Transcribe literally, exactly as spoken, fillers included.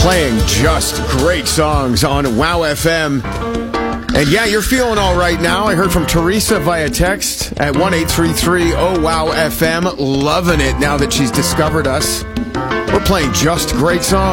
Playing just great songs on Wow F M. And yeah, you're feeling all right now. I heard from Teresa via text at one eight three three oh wow F M. Loving it now that she's discovered us. We're playing just great songs.